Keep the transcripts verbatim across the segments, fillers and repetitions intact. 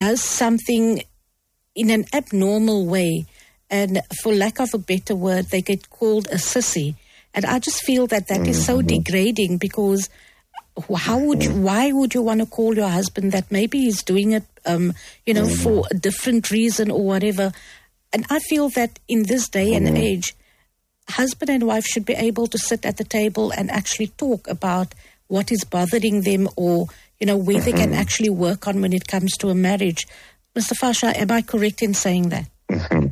does something in an abnormal way, and for lack of a better word, they get called a sissy. And I just feel that that is so degrading, because how would you, why would you want to call your husband that? Maybe he's doing it, um, you know, for a different reason or whatever. And I feel that in this day and age, husband and wife should be able to sit at the table and actually talk about what is bothering them, or, you know, where they can actually work on when it comes to a marriage. Mister Fasha, am I correct in saying that? Mm-hmm.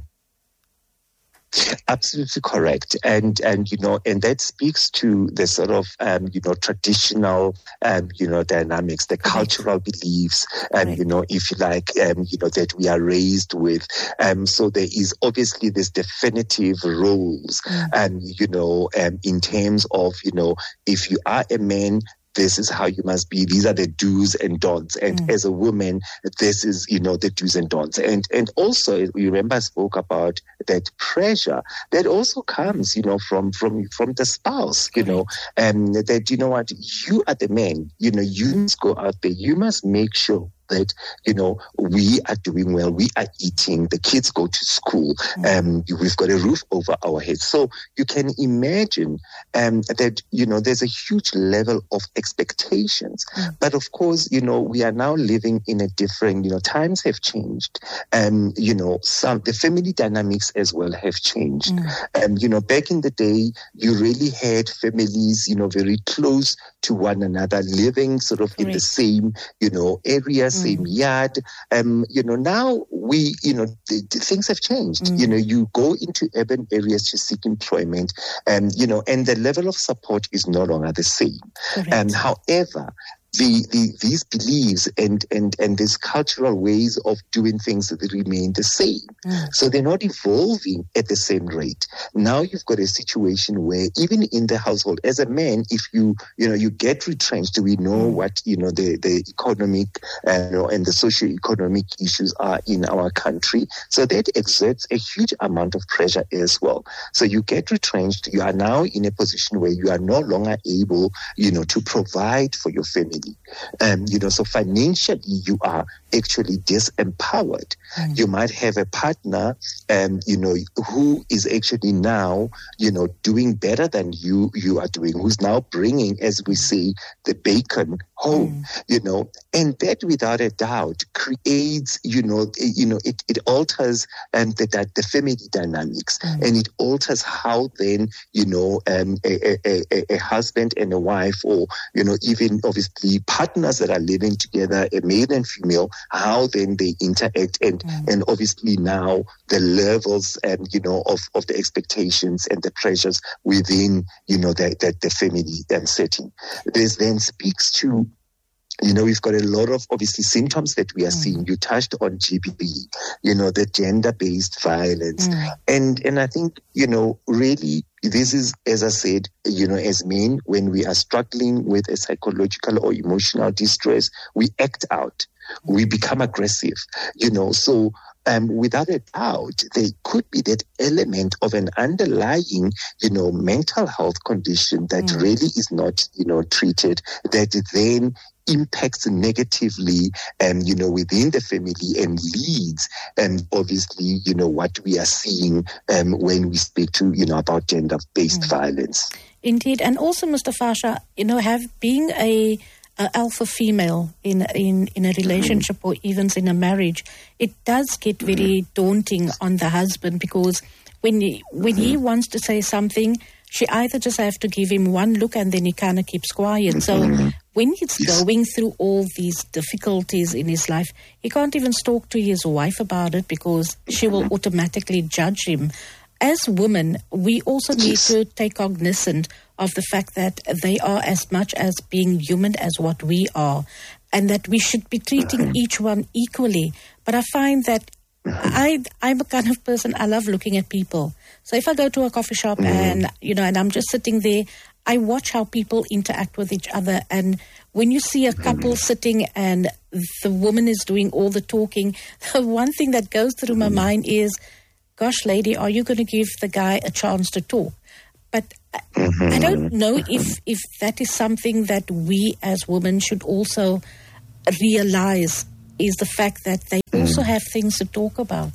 Absolutely correct. And, and, you know, and that speaks to the sort of, um, you know, traditional, um, you know, dynamics, the cultural beliefs, um, right. you know, if you like, um, you know, that we are raised with. Um, so there is obviously this definitive rules, mm. um, you know, um, in terms of, you know, if you are a man, this is how you must be. These are the do's and don'ts. And mm. as a woman, this is, you know, the do's and don'ts. And and also, you remember I spoke about that pressure that also comes, you know, from from from the spouse, you know, and um, that, you know what, you are the man, you know, you must go out there. You must make sure that, you know, we are doing well, we are eating, the kids go to school, um, we've got a roof over our heads. So you can imagine um, that, you know, there's a huge level of expectations. Mm. But of course, you know, we are now living in a different, you know, times have changed. Um, you know, some, the family dynamics as well have changed. Mm. Um, you know, back in the day, you really had families, you know, very close to one another, living sort of in right. the same, you know, areas, same mm. yard. Um, you know, now we, you know, the, the things have changed. Mm. You know, you go into urban areas to seek employment, and, you know, and the level of support is no longer the same. And um, however, The, the, these beliefs and, and, and these cultural ways of doing things remain the same. Mm. So they're not evolving at the same rate. Now you've got a situation where even in the household, as a man, if you, you know, you get retrenched, we know mm. what, you know, the, the economic uh, you know, and the socio-economic issues are in our country. So that exerts a huge amount of pressure as well. So you get retrenched, you are now in a position where you are no longer able, you know, to provide for your family. Um, you know, so financially you are actually disempowered. Mm. You might have a partner, um, you know, who is actually now, you know, doing better than you you are doing, who's now bringing, as we say, the bacon home, mm. you know, and that without a doubt creates, you know, you know, it, it alters um, the, the family dynamics, mm. and it alters how then, you know, um, a, a, a, a husband and a wife, or, you know, even obviously partners that are living together, a male and female, how then they interact, and mm. and obviously now the levels and, you know, of, of the expectations and the pressures within, you know, the, the, the family um, setting. This then speaks to, you know, we've got a lot of obviously symptoms that we are mm. seeing. You touched on G B V, you know, the gender-based violence. Mm. And, and I think, you know, really this is, as I said, you know, as men, when we are struggling with a psychological or emotional distress, we act out. We become aggressive, you know, so um, without a doubt, there could be that element of an underlying, you know, mental health condition that mm. really is not, you know, treated, that then impacts negatively, um, you know, within the family and leads, and um, obviously, you know, what we are seeing um, when we speak to, you know, about gender-based mm. violence. Indeed. And also, Mister Fasha, you know, have being a, a alpha female in, in, in a relationship mm. or even in a marriage, it does get very mm. daunting on the husband, because when he, when mm. he wants to say something, she either just have to give him one look and then he kind of keeps quiet. So when he's going through all these difficulties in his life, he can't even talk to his wife about it, because she will automatically judge him. As women, we also need to take cognizance of the fact that they are as much as being human as what we are, and that we should be treating each one equally. But I find that I, I'm a kind of person, I love looking at people. So if I go to a coffee shop mm. and, you know, and I'm just sitting there, I watch how people interact with each other. And when you see a couple mm. sitting and the woman is doing all the talking, the one thing that goes through my mind is, gosh, lady, are you going to give the guy a chance to talk? But mm-hmm. I don't know if, if that is something that we as women should also realize is the fact that they mm. also have things to talk about.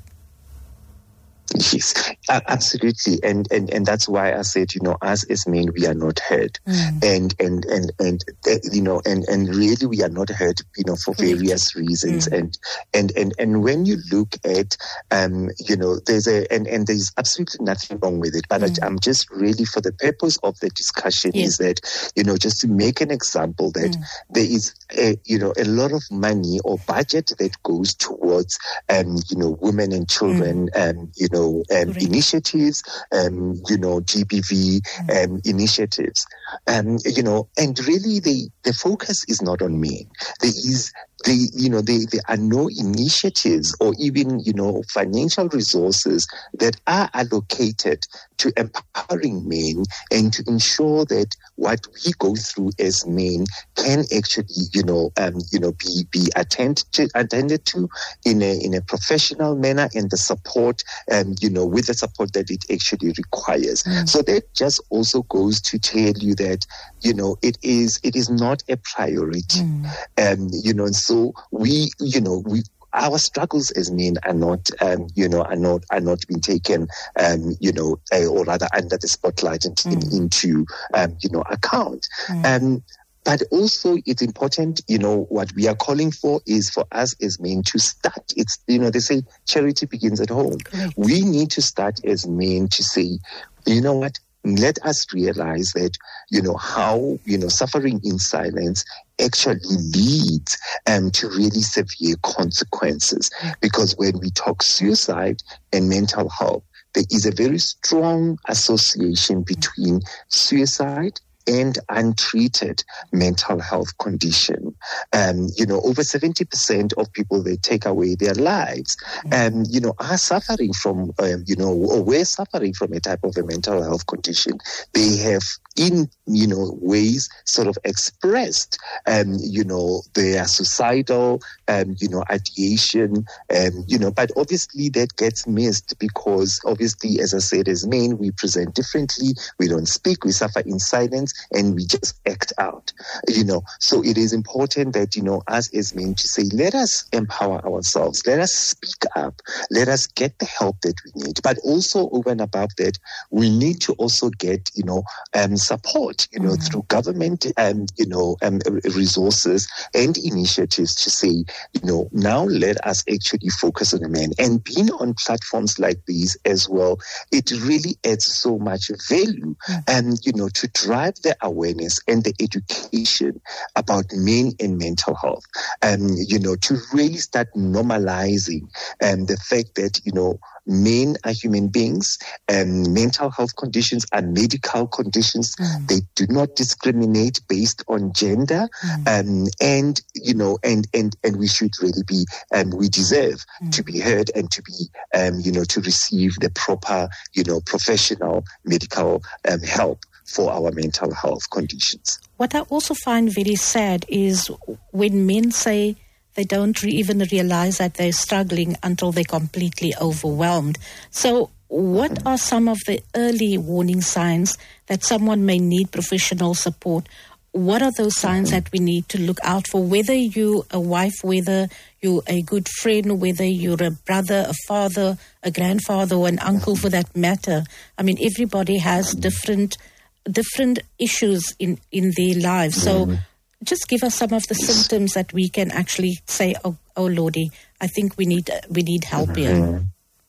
Yes, absolutely, and and and that's why I said, you know, us as men, we are not heard, mm. and and and and uh, you know, and and really we are not heard, you know, for various reasons, mm. and and and and when you look at, um, you know, there's a and and there's absolutely nothing wrong with it, but mm. I, I'm just really for the purpose of the discussion yeah. is that, you know, just to make an example that mm. there is a, you know, a lot of money or budget that goes towards, um, you know, women and children, mm. um, you know. Um, initiatives, um, you know, G B V um, initiatives, um, you know, and really the, the focus is not on men. There is The, you know, they, there are no initiatives or even, you know, financial resources that are allocated to empowering men and to ensure that what we go through as men can actually, you know, um, you know, be, be attended to, attended to in a, in a professional manner, and the support, um, you know, with the support that it actually requires. Mm. So that just also goes to tell you that, you know, it is, it is not a priority. Mm. Um, you know, so we, you know, we, our struggles as men are not, um, you know, are not, are not being taken, um, you know, uh, or rather under the spotlight and mm. into, um, you know, account. Mm. Um, But also it's important, you know, what we are calling for is for us as men to start. It's, you know, they say charity begins at home. Correct. We need to start as men to say, you know what, let us realize that, you know, how, you know, suffering in silence actually leads um, to really severe consequences. Because when we talk suicide and mental health, there is a very strong association between suicide and untreated mental health condition. Um, you know, over seventy percent of people that take away their lives, um, you know, are suffering from, um, you know, or were suffering from a type of a mental health condition. They have, in, you know, ways sort of expressed, um, you know, their suicidal, um, you know, ideation, um, you know, but obviously that gets missed because obviously, as I said, as men, we present differently. We don't speak, we suffer in silence, and we just act out, you know. So it is important that, you know, us as men to say, let us empower ourselves, let us speak up, let us get the help that we need. But also over and above that, we need to also get, you know, um, support, you know, mm-hmm. through government, um, you know, um, resources and initiatives to say, you know, now let us actually focus on the men. And being on platforms like these as well, it really adds so much value, and mm-hmm. um, you know, to drive the awareness and the education about men and mental health, um, you know, to really start normalizing um, the fact that, you know, men are human beings, and mental health conditions are medical conditions. Mm. They do not discriminate based on gender, mm. um, and you know, and and and we should really be, um, we deserve mm. to be heard and to be, um, you know, to receive the proper, you know, professional medical um, help for our mental health conditions. What I also find very sad is when men say they don't re- even realize that they're struggling until they're completely overwhelmed. So what are some of the early warning signs that someone may need professional support? What are those signs that we need to look out for? Whether you're a wife, whether you're a good friend, whether you're a brother, a father, a grandfather, or an uncle for that matter. I mean, everybody has different different issues in, in their lives. So mm-hmm. just give us some of the symptoms that we can actually say, oh, oh Lordy, I think we need we need help mm-hmm. here.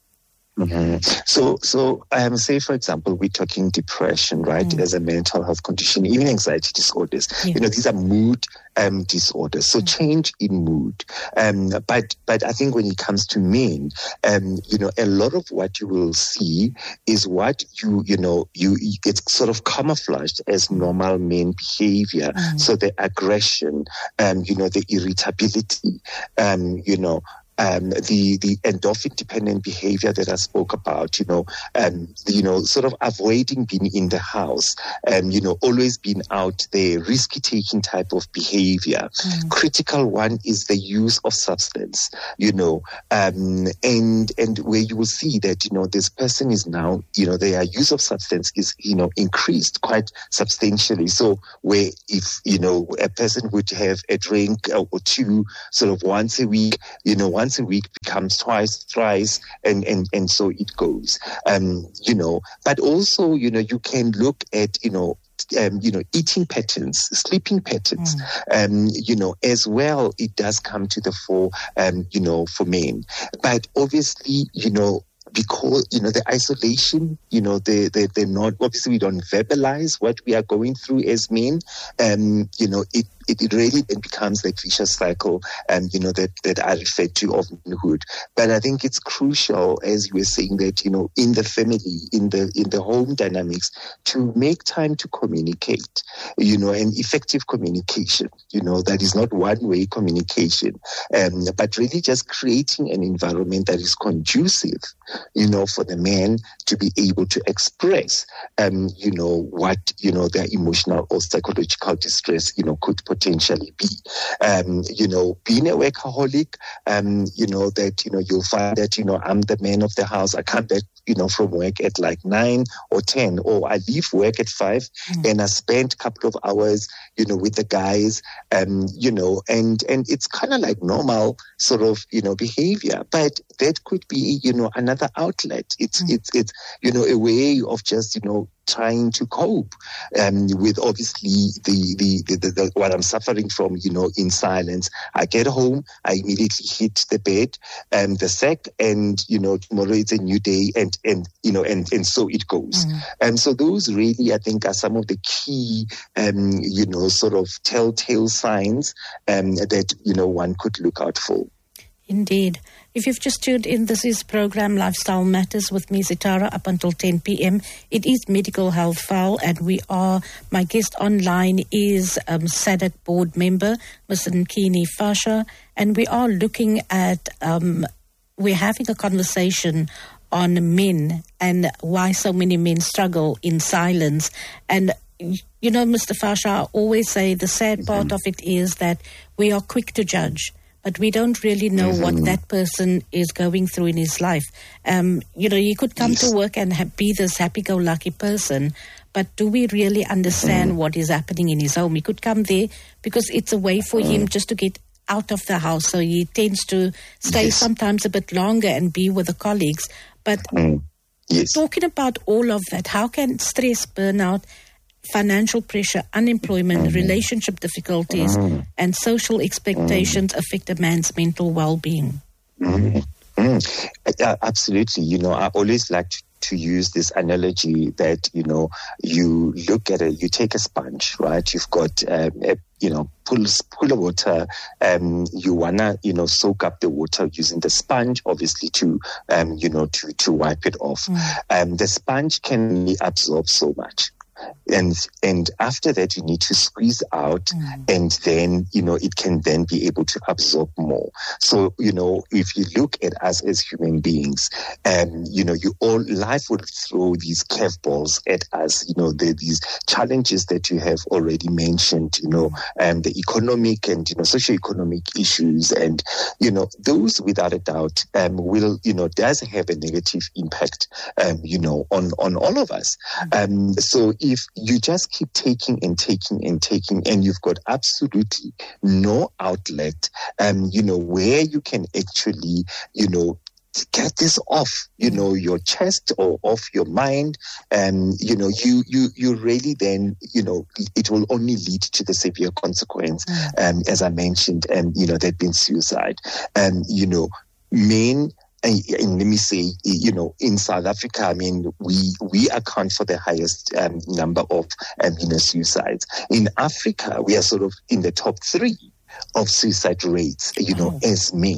Mm-hmm. So, so um, say, for example, we're talking depression, right, mm. as a mental health condition, even anxiety disorders. Yeah. You know, these are mood um, disorders. So mm. change in mood. Um, but, but I think when it comes to men, um, you know, a lot of what you will see is what you, you know, you, it's sort of camouflaged as normal men behavior. Mm. So the aggression, um, you know, the irritability, um, you know, um, the the endorphin-dependent behavior that I spoke about, you know, um, you know, sort of avoiding being in the house, um, you know, always being out there, risky-taking type of behavior. Mm. Critical one is the use of substance, you know, um, and and where you will see that, you know, this person is now, you know, their use of substance is, you know, increased quite substantially. So where if, you know, a person would have a drink or two sort of once a week, you know, once a week becomes twice, thrice, and, and, and so it goes. Um, you know, but also, you know, you can look at, you know, Um, you know, eating patterns, sleeping patterns, mm. um, you know, as well, it does come to the fore, um, you know, for men. But obviously, you know, because, you know, the isolation, you know, they, they, they're not, obviously we don't verbalize what we are going through as men, um, you know, it, it, it really then becomes that vicious cycle, um, you know, that, that I referred to of manhood. But I think it's crucial, as you were saying, that, you know, in the family, in the, in the home dynamics, to make time to communicate, you know, and effective communication, you know, that is not one-way communication, um, but really just creating an environment that is conducive, you know, for the man to be able to express, um, you know, what, you know, their emotional or psychological distress, you know, could potentially be. Um, you know, being a workaholic, um, you know, that, you know, you'll find that, you know, I'm the man of the house. I come back, you know, from work at like nine or ten, or I leave work at five mm. and I spend a couple of hours, you know, with the guys, um, you know, and, and it's kind of like normal sort of, you know, behavior, but that could be, you know, another outlet. It's, mm. it's, it's, you know, a way of just, you know, trying to cope um, with obviously the, the, the, the, the what I'm suffering from, you know, in silence. I get home, I immediately hit the bed and the sack, and, you know, tomorrow is a new day, and, and you know, and, and so it goes. Mm. And so those really, I think, are some of the key, um, you know, sort of telltale signs um, that, you know, one could look out for. Indeed. If you've just tuned in, this is program Lifestyle Matters with me, Sitara, up until ten p.m. It is Medical Health File, and we are, my guest online is um, S A D C board member, Mister Nkini Fasha, and we are looking at, um, we're having a conversation on men and why so many men struggle in silence. And you know, Mister Fasha, I always say the sad part mm-hmm. of it is that we are quick to judge, but we don't really know mm-hmm. what that person is going through in his life. Um, you know, he could come yes. to work and ha- be this happy-go-lucky person, but do we really understand mm-hmm. what is happening in his home? He could come there because it's a way for mm-hmm. him just to get out of the house, so he tends to stay yes. sometimes a bit longer and be with the colleagues. But mm-hmm. yes. talking about all of that, how can stress, burnout, financial pressure, unemployment, mm-hmm. relationship difficulties, mm-hmm. and social expectations mm-hmm. affect a man's mental well-being? Mm-hmm. Mm-hmm. Uh, absolutely. You know, I always like to, to use this analogy that, you know, you look at it, you take a sponge, right? You've got, um, a, you know, pull, pull of water, um, you wanna, you know, soak up the water using the sponge, obviously, to, um, you know, to, to wipe it off. Mm. Um, the sponge can only absorb so much. And and after that, you need to squeeze out, mm. and then, you know, it can then be able to absorb more. So, you know, if you look at us as human beings, um, you know, you all life would throw these curveballs at us. You know, the, these challenges that you have already mentioned. You know, um, the economic and, you know, socioeconomic issues, and, you know, those without a doubt um, will, you know, does have a negative impact, um, you know, on on all of us. Um, so. If you just keep taking and taking and taking, and you've got absolutely no outlet, um, you know, where you can actually, you know, get this off, you know, your chest or off your mind, and, you know, you, you, you really then, you know, it will only lead to the severe consequence, um, as I mentioned, and, you know, that being suicide. And, you know, men, And, and let me say, you know, in South Africa, I mean, we we account for the highest um, number of um, you know, suicides. In Africa, we are sort of in the top three of suicide rates, you know, oh. as men.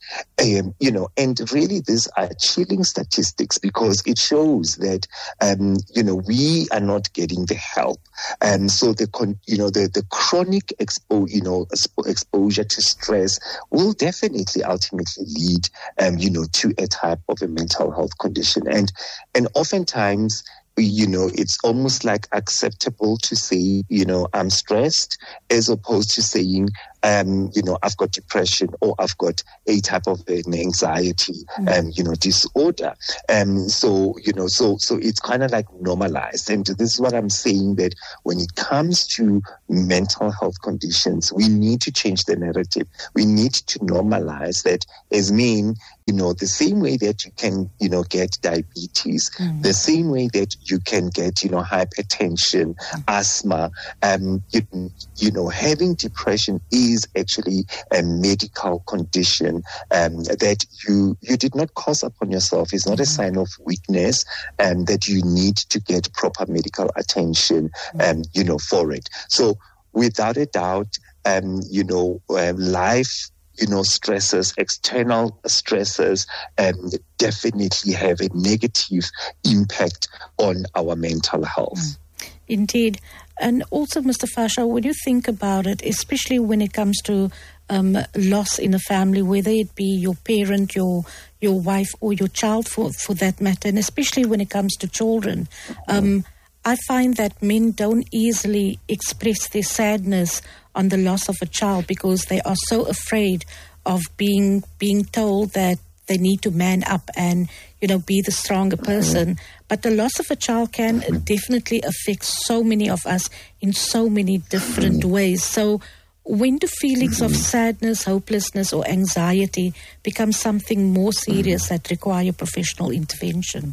Um, you know, and really these are chilling statistics because it shows that, um, you know, we are not getting the help. And so the, con- you know, the, the chronic expo- you know, exposure to stress will definitely ultimately lead, um, you know, to a type of a mental health condition. And, and oftentimes, you know, it's almost like acceptable to say, you know, I'm stressed, as opposed to saying, um, you know, I've got depression or I've got a type of an anxiety, mm. um, you know, disorder. Um, so, you know, so, so it's kind of like normalized. And this is what I'm saying, that when it comes to mental health conditions, we need to change the narrative. We need to normalize that as men, you know, the same way that you can, you know, get diabetes, mm. the same way that you can get, you know, hypertension, mm. asthma, um, you, you know, having depression is actually a medical condition um, that you you did not cause upon yourself. It's not mm. a sign of weakness, and um, that you need to get proper medical attention, mm. um, you know, for it. So without a doubt, um, you know, uh, life, you know, stresses, external stresses, um, definitely have a negative impact on our mental health. Mm. Indeed. And also, Mister Fasha, when you think about it, especially when it comes to um, loss in a family, whether it be your parent, your your wife, or your child, for, for that matter, and especially when it comes to children, um, I find that men don't easily express their sadness on the loss of a child because they are so afraid of being being told that they need to man up and, you know, be the stronger person. But the loss of a child can definitely affect so many of us in so many different ways. So when do feelings of sadness, hopelessness, or anxiety become something more serious that require professional intervention?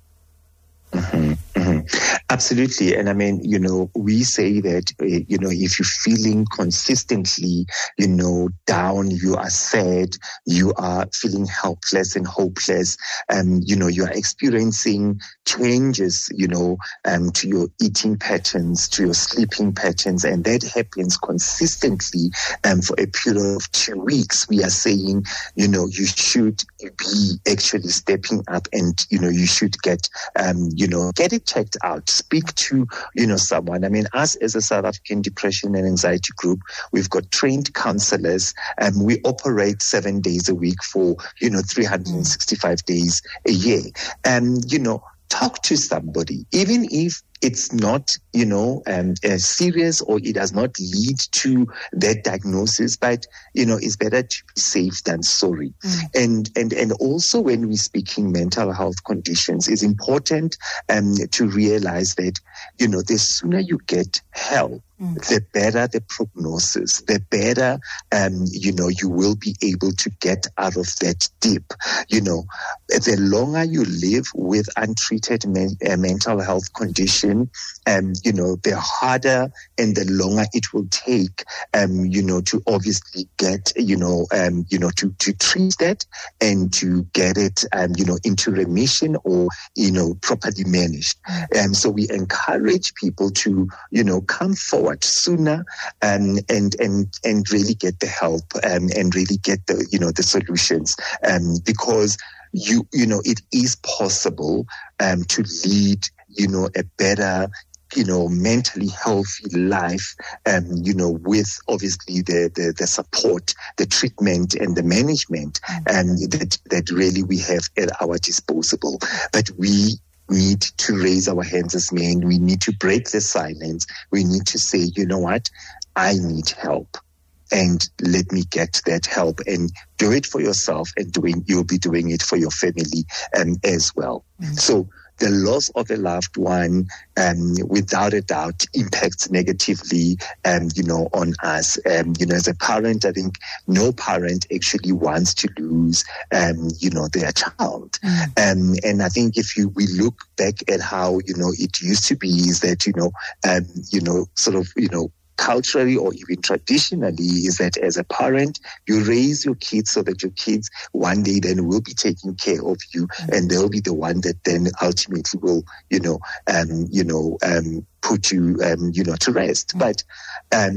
Mm-hmm. Mm-hmm. Absolutely. And I mean, you know, we say that, uh, you know, if you're feeling consistently, you know, down, you are sad, you are feeling helpless and hopeless, um, you know, you are experiencing changes, you know, um, to your eating patterns, to your sleeping patterns, and that happens consistently um, for a period of two weeks, we are saying, you know, you should be actually stepping up and, you know, you should get, um, you know, get it checked out. Speak to, you know, someone. I mean, us as a South African Depression and Anxiety Group, we've got trained counselors, and we operate seven days a week for, you know, three hundred sixty-five days a year. And, you know, talk to somebody, even if it's not, you know, um, uh, serious, or it does not lead to that diagnosis, but, you know, it's better to be safe than sorry. Mm. And, and, and also when we're speaking mental health conditions, it's important um, to realize that, you know, the sooner you get help, mm. the better the prognosis, the better, um, you know, you will be able to get out of that dip. You know, the longer you live with untreated men, uh, mental health condition, Um, you know, the harder and the longer it will take, um, you know, to obviously get, you know, um, you know, to, to treat that and to get it, um, you know, into remission or, you know, properly managed. And um, so we encourage people to, you know, come forward sooner, um, and, and, and really get the help, um, and really get the, you know, the solutions, um, because you, you know, it is possible, um, to lead, you know, a better, you know, mentally healthy life, um, you know, with obviously the, the, the support, the treatment and the management, um, that, that really we have at our disposal. But we need to raise our hands as men. We need to break the silence. We need to say, you know what, I need help. And let me get that help, and do it for yourself, and doing, you'll be doing it for your family um, as well. Mm-hmm. So the loss of a loved one, um, without a doubt, impacts negatively, um, you know, on us. Um, you know, as a parent, I think no parent actually wants to lose, um, you know, their child. Mm. Um, and I think if you we look back at how, you know, it used to be, is that, you know, um, you know, sort of, you know, culturally or even traditionally, is that as a parent, you raise your kids so that your kids one day then will be taking care of you, mm-hmm. and they'll be the one that then ultimately will, you know, um, you know, um, put you, um, you know, to rest. Mm-hmm. But um,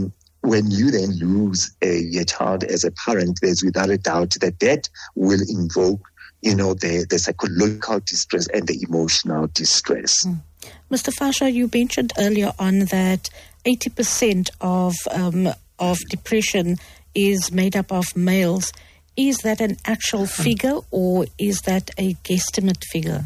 when you then lose a, a child as a parent, there's without a doubt that that will invoke, you know, the, the psychological distress and the emotional distress. Mm. Mister Fasha, you mentioned earlier on that eighty percent of um, of depression is made up of males. Is that an actual figure or is that a guesstimate figure?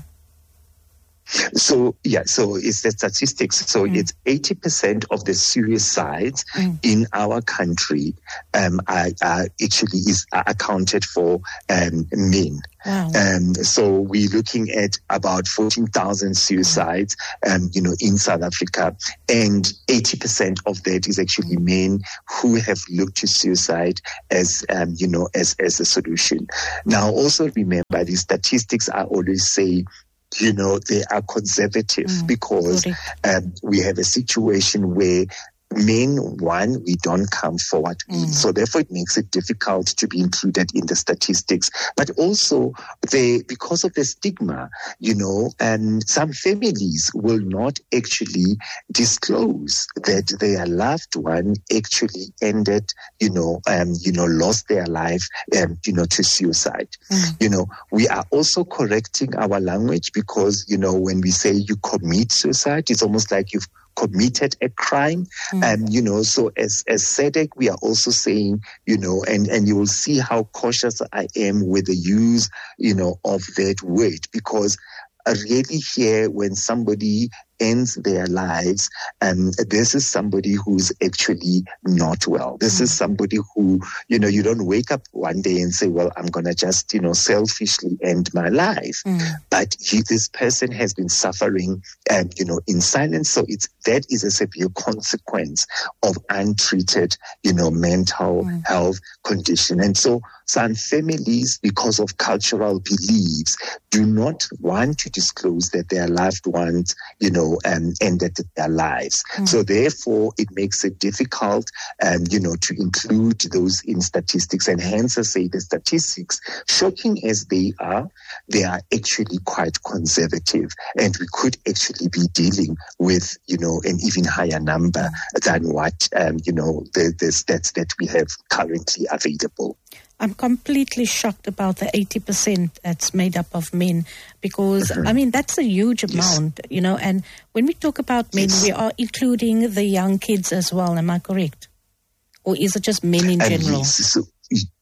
So, yeah, so it's the statistics. So mm. it's eighty percent of the suicides mm. in our country um, are, are actually is are accounted for um, men. Wow. Um, so we're looking at about fourteen thousand suicides, um, you know, in South Africa, and eighty percent of that is actually men who have looked to suicide as, um, you know, as, as a solution. Now, also remember, these statistics I always say, you know, they are conservative mm, because um, we have a situation where men, one, we don't come forward. Mm. So therefore it makes it difficult to be included in the statistics. But also they, because of the stigma, you know, and some families will not actually disclose that their loved one actually ended, you know, um, you know, lost their life, um, you know, to suicide. Mm. You know, we are also correcting our language because, you know, when we say you commit suicide, it's almost like you've committed a crime. And, mm. um, you know, so as, as S A D C, we are also saying, you know, and, and you will see how cautious I am with the use, you know, of that word, because I really hear when somebody ends their lives, and um, this is somebody who's actually not well. This mm. is somebody who, you know, you don't wake up one day and say, well, I'm going to just, you know, selfishly end my life. Mm. But he, this person has been suffering, um, you know, in silence. So it's, that is a severe consequence of untreated, you know, mental mm. health condition. And so some families, because of cultural beliefs, do not want to disclose that their loved ones, you know, Um, ended their lives. Mm. So therefore, it makes it difficult, um, you know, to include those in statistics. And hence, I say the statistics, shocking as they are, they are actually quite conservative. And we could actually be dealing with, you know, an even higher number mm. than what, um, you know, the, the stats that we have currently available. I'm completely shocked about the eighty percent that's made up of men because, mm-hmm. I mean, that's a huge amount, yes. you know, and when we talk about men, yes. we are including the young kids as well. Am I correct? Or is it just men in um, general? Yes. So,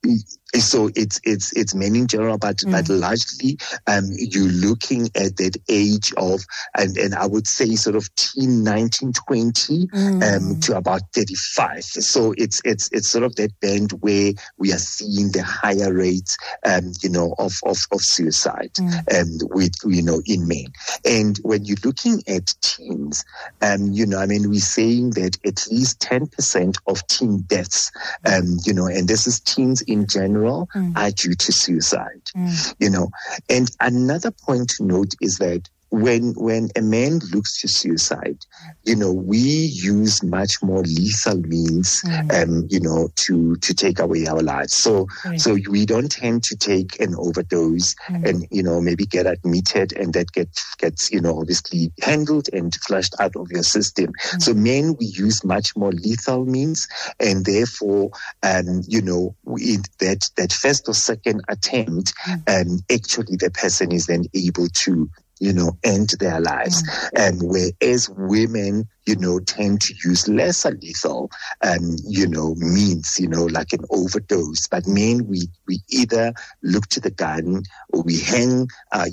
so it's it's it's men in general, but mm. but largely um, you're looking at that age of and, and I would say sort of teen nineteen, twenty mm. um, to about thirty-five. So it's it's it's sort of that band where we are seeing the higher rates, um, you know, of of, of suicide mm. um, with you know in men. And when you're looking at teens, um, you know, I mean, we're saying that at least ten percent of teen deaths, um, you know, and this is teens in general. Mm. are due to suicide, mm. you know. And another point to note is that when when a man looks to suicide, you know, we use much more lethal means, mm. um, you know, to to take away our lives. So right. so we don't tend to take an overdose mm. and, you know, maybe get admitted and that gets gets, you know, obviously handled and flushed out of your system. Mm. So men, we use much more lethal means, and therefore, um, you know, we, that that first or second attempt, mm. um, actually the person is then able to, you know, end their lives. Mm. Um, whereas women, you know, tend to use lesser lethal, um, you know, means, you know, like an overdose. But men, we, we either look to the gun or we hang, uh,